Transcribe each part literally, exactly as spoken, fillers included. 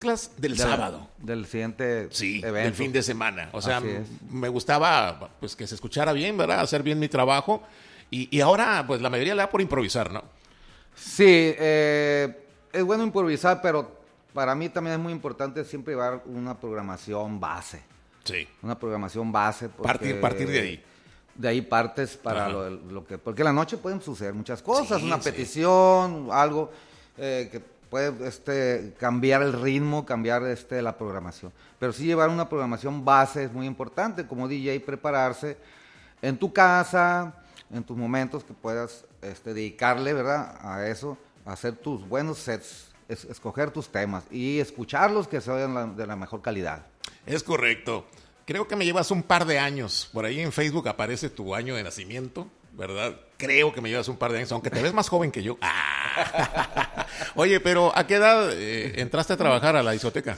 del de sábado. La, del siguiente sí, evento. Del fin de semana. O sea, me gustaba pues que se escuchara bien, ¿verdad? Hacer bien mi trabajo. Y, y ahora, pues la mayoría le da por improvisar, ¿no? Sí, eh, es bueno improvisar, pero para mí también es muy importante siempre llevar una programación base. Sí. Una programación base. Partir, partir de ahí. De ahí partes para lo, lo que... Porque en la noche pueden suceder muchas cosas, sí, una sí. petición, algo eh, que puede este, cambiar el ritmo, cambiar este, la programación. Pero sí llevar una programación base es muy importante, como D J prepararse en tu casa, en tus momentos que puedas este, dedicarle, ¿verdad?, a eso, a hacer tus buenos sets, es, escoger tus temas y escucharlos que se oigan la, de la mejor calidad. Es correcto. Creo que me llevas un par de años. Por ahí en Facebook aparece tu año de nacimiento, ¿verdad? Creo que me llevas un par de años, aunque te ves más joven que yo. Ah. Oye, pero ¿a qué edad eh, entraste a trabajar a la discoteca?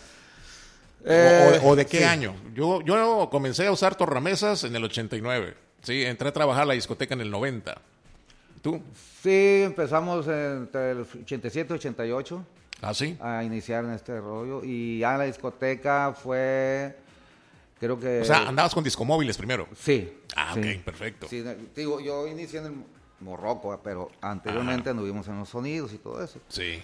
Eh, o, o, ¿O de qué sí. año? Yo, yo comencé a usar tornamesas en el ochenta y nueve. Sí, entré a trabajar a la discoteca en el noventa. ¿Tú? Sí, empezamos entre el ochenta y siete y ochenta y ocho. ¿Ah, sí? A iniciar en este rollo. Y ya en la discoteca fue... Creo que... O sea, andabas con discomóviles primero. Sí. Ah, sí. ok, perfecto. Sí, digo, yo inicié en el Morroco, pero anteriormente Ajá. anduvimos en los sonidos y todo eso. Sí.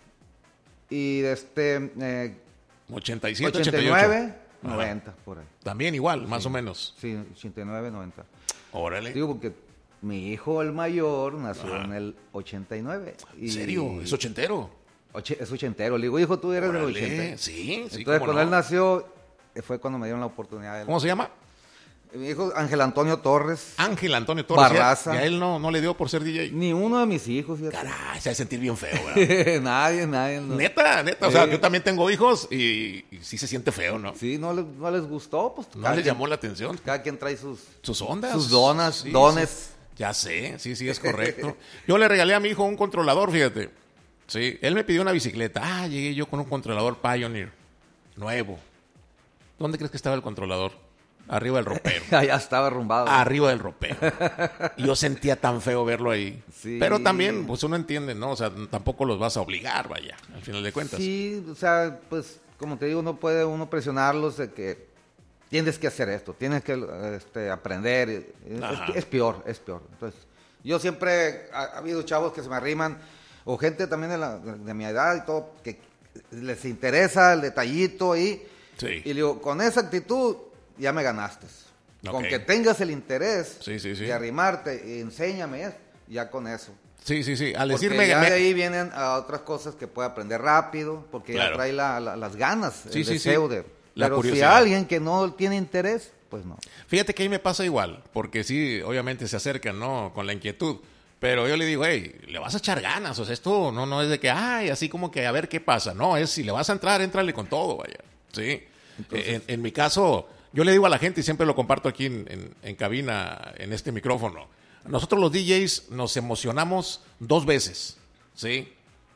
Y este... Eh, ochenta y siete, ochenta y nueve, ochenta y ocho. noventa, Ajá. por ahí. También igual, sí. más o menos. Sí, ochenta y nueve, noventa. Órale. Digo, porque mi hijo, el mayor, nació Ajá. en el ochenta y nueve. ¿En y... serio? ¿Es ochentero? Oche, es ochentero. Le digo, hijo, tú eres Órale. del ochenta. Sí, sí. Entonces, cuando no? él nació, fue cuando me dieron la oportunidad. De... ¿Cómo se llama? Mi hijo Ángel Antonio Torres. Ángel Antonio Torres. Barraza. ¿Y a él no, no le dio por ser D J? Ni uno de mis hijos. Fíjate. Caray, se va a sentir bien feo, ¿verdad? nadie, nadie. No. Neta, neta. O sea, yo también tengo hijos y, y sí se siente feo, ¿no? Sí, no, le, no les gustó. Pues, no les quien, llamó la atención. Cada quien trae sus... Sus ondas. Sus donas, sí, dones. Sí. Ya sé, sí, sí, es correcto. Yo le regalé a mi hijo un controlador, fíjate. Sí, él me pidió una bicicleta. Ah, llegué yo con un controlador Pioneer. Nuevo. ¿Dónde crees que estaba el controlador? Arriba del ropero. Allá estaba arrumbado. Arriba del ropero. Y yo sentía tan feo verlo ahí. Sí. Pero también, pues uno entiende, ¿no? O sea, tampoco los vas a obligar, vaya, al final de cuentas. Sí, o sea, pues, como te digo, no puede uno presionarlos de que tienes que hacer esto, tienes que este, aprender. Es, es peor, es peor. Entonces, yo siempre, ha, ha habido chavos que se me arriman, o gente también de, la, de mi edad y todo, que les interesa el detallito y, sí. y digo, con esa actitud ya me ganaste. Okay. Con que tengas el interés sí, sí, sí. de arrimarte y enséñame, ya con eso. Sí, sí, sí. Al porque decirme... ya me... de ahí vienen a otras cosas que puede aprender rápido, porque claro. ya trae la, la, las ganas, sí, el sí, deseo sí. de... La Pero curiosidad. si alguien que no tiene interés, pues no. Fíjate que ahí me pasa igual, porque sí, obviamente se acercan, ¿no? Con la inquietud. Pero yo le digo, hey, le vas a echar ganas, o sea, esto no, no es de que, ay, así como que a ver qué pasa. No, es si le vas a entrar, éntrale con todo, vaya. Sí. Entonces, en, en mi caso, yo le digo a la gente, y siempre lo comparto aquí en, en, en cabina, en este micrófono, nosotros los D Js nos emocionamos dos veces, ¿sí?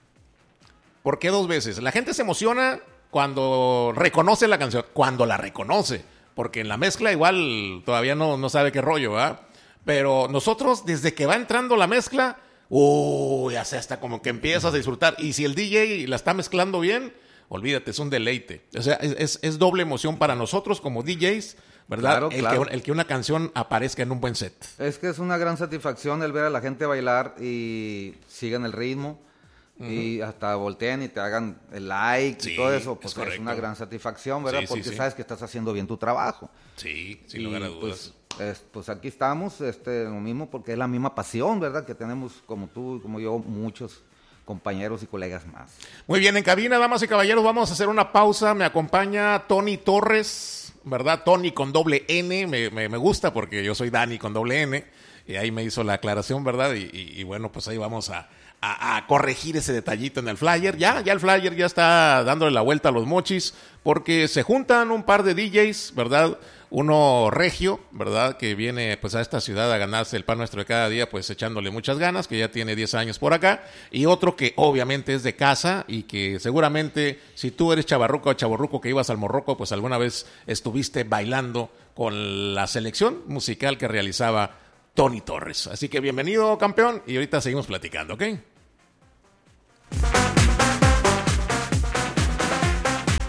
¿Por qué dos veces? La gente se emociona cuando reconoce la canción, cuando la reconoce, porque en la mezcla igual todavía no, no sabe qué rollo, ¿verdad? Pero nosotros, desde que va entrando la mezcla, uy, ya sé, hasta como que empiezas a disfrutar. Y si el D J la está mezclando bien, olvídate, es un deleite. O sea, es, es, es doble emoción para nosotros como D Js, ¿verdad? Claro, el, claro. Que, el que una canción aparezca en un buen set. Es que es una gran satisfacción el ver a la gente bailar y sigan el ritmo. Uh-huh. Y hasta volteen y te hagan el like sí, y todo eso, pues es, es una gran satisfacción, ¿verdad? Sí, porque sí, sí. sabes que estás haciendo bien tu trabajo. Sí, sin lugar a dudas. Pues, es, pues aquí estamos, este, lo mismo, porque es la misma pasión, ¿verdad? Que tenemos como tú y como yo, muchos compañeros y colegas más. Muy bien, en cabina, damas y caballeros, vamos a hacer una pausa. Me acompaña Tony Torres, ¿verdad? Tony con doble N, me, me, me gusta porque yo soy Dani con doble N, y ahí me hizo la aclaración, ¿verdad? Y, y, y bueno, pues ahí vamos a... A, a corregir ese detallito en el flyer. Ya, ya el flyer ya está dándole la vuelta a los mochis, porque se juntan un par de D Js, ¿verdad? Uno regio, ¿verdad? Que viene pues a esta ciudad a ganarse el pan nuestro de cada día, pues echándole muchas ganas, que ya tiene diez años por acá. Y otro que obviamente es de casa y que seguramente si tú eres chavarruco o chavorruco que ibas al Morroco, pues alguna vez estuviste bailando con la selección musical que realizaba Tony Torres. Así que bienvenido, campeón, y ahorita seguimos platicando, ¿ok?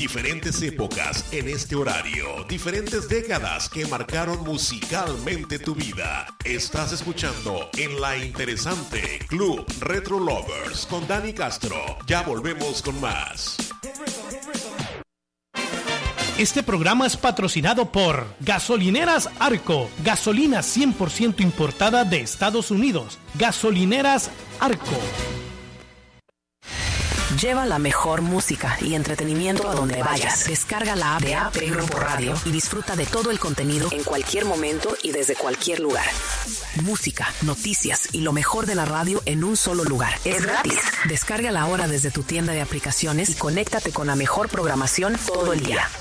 Diferentes épocas en este horario, diferentes décadas que marcaron musicalmente tu vida. Estás escuchando en la interesante Club Retro Lovers con Dani Castro. Ya volvemos con más. Este programa es patrocinado por Gasolineras Arco, gasolina cien por ciento importada de Estados Unidos. Gasolineras Arco. Lleva la mejor música y entretenimiento a donde vayas. Descarga la app de A P Grupo Radio y disfruta de todo el contenido en cualquier momento y desde cualquier lugar. Música, noticias y lo mejor de la radio en un solo lugar. Es gratis. Descárgala ahora desde tu tienda de aplicaciones y conéctate con la mejor programación todo el día.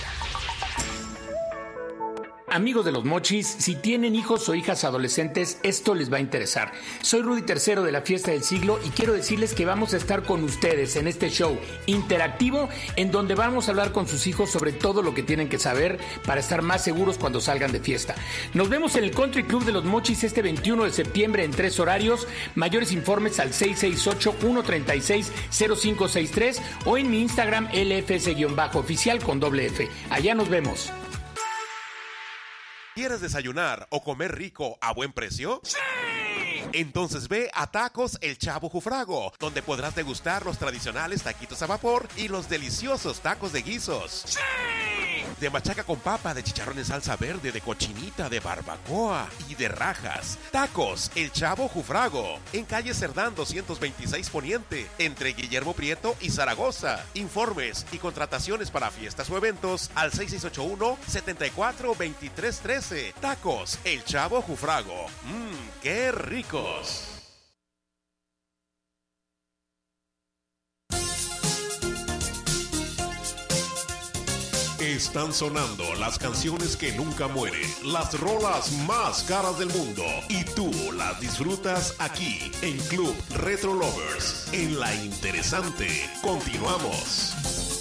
Amigos de los Mochis, si tienen hijos o hijas adolescentes, esto les va a interesar. Soy Rudy Tercero de la Fiesta del Siglo y quiero decirles que vamos a estar con ustedes en este show interactivo en donde vamos a hablar con sus hijos sobre todo lo que tienen que saber para estar más seguros cuando salgan de fiesta. Nos vemos en el Country Club de los Mochis este veintiuno de septiembre en tres horarios. Mayores informes al seis seis ocho, uno tres seis, cero cinco seis tres o en mi Instagram L F S-oficial con doble F. Allá nos vemos. ¿Quieres desayunar o comer rico a buen precio? ¡Sí! Entonces ve a Tacos El Chavo Jufrago, donde podrás degustar los tradicionales taquitos a vapor y los deliciosos tacos de guisos. ¡Sí! De machaca con papa, de chicharrón en salsa verde, de cochinita, de barbacoa y de rajas. Tacos El Chavo Jufrago, en calle Cerdán doscientos veintiséis Poniente, entre Guillermo Prieto y Zaragoza. Informes y contrataciones para fiestas o eventos al seis seis ocho uno, siete cuatro, dos tres uno tres. Tacos El Chavo Jufrago. Mmm, qué ricos. Están sonando las canciones que nunca mueren, las rolas más caras del mundo, y tú las disfrutas aquí en Club Retro Lovers, en La Interesante. Continuamos.